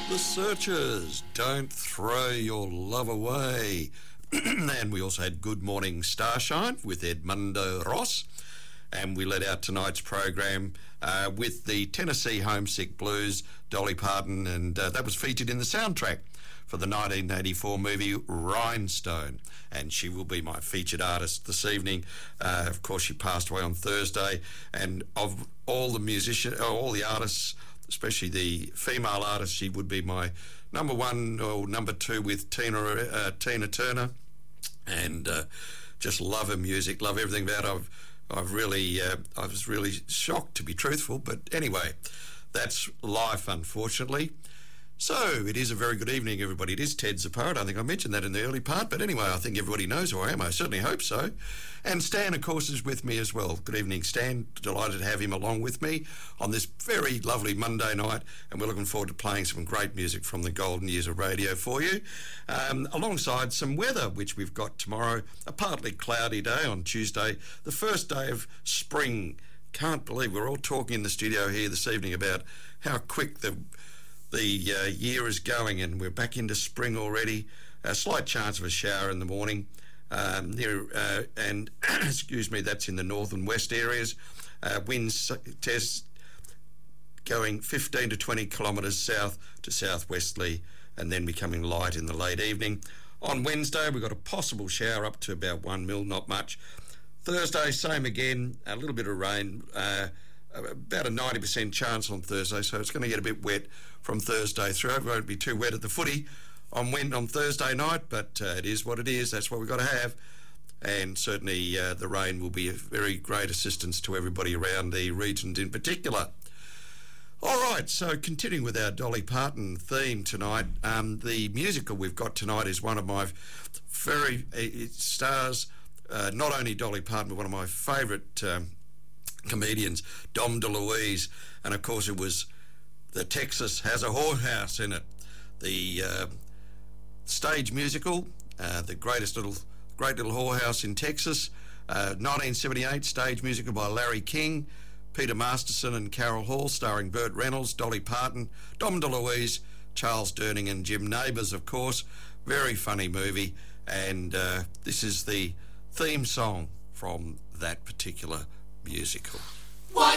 The Searchers, Don't Throw Your Love Away. And we also had Good Morning Starshine with Edmundo Ross. And we let out tonight's program with the Tennessee Homesick Blues, Dolly Parton, and that was featured in the soundtrack for the 1984 movie Rhinestone. And she will be my featured artist this evening. Of course, she passed away on Thursday. And of all the musicians, all the artists, especially the female artists, she would be my number one or number two with Tina Turner. And just love her music, love everything about her. I was really shocked, to be truthful, but anyway, that's life, unfortunately. So it is a very good evening, everybody. It is Ted Zappara. I don't think I mentioned that in the early part, but anyway, I think everybody knows who I am. I certainly hope so. And Stan, of course, is with me as well. Good evening, Stan. Delighted to have him along with me on this very lovely Monday night, and we're looking forward to playing some great music from the golden years of radio for you, alongside some weather, which we've got tomorrow. A partly cloudy day on Tuesday, the first day of spring. Can't believe we're all talking in the studio here this evening about how quick the year is going, and we're back into spring already. A slight chance of a shower in the morning, and excuse me, that's in the north and west areas. Winds test going 15 to 20 kilometres south to southwesterly, and then becoming light in the late evening. On Wednesday, we've got a possible shower up to about 1 mil, not much. Thursday, same again, a little bit of rain. About a 90% chance on Thursday, so it's going to get a bit wet from Thursday through. It won't be too wet at the footy on Thursday night, but it is what it is. That's what we've got to have. And certainly the rain will be a very great assistance to everybody around the regions in particular. All right, so continuing with our Dolly Parton theme tonight, the musical we've got tonight is one of my it stars not only Dolly Parton, but one of my favourite comedians, Dom DeLuise, and of course it was the Texas Has a Whorehouse in it, the stage musical, the great little whorehouse in Texas, 1978 stage musical by Larry King, Peter Masterson and Carol Hall, starring Burt Reynolds, Dolly Parton, Dom DeLuise, Charles Durning and Jim Nabors, of course. Very funny movie, and this is the theme song from that particular musical. What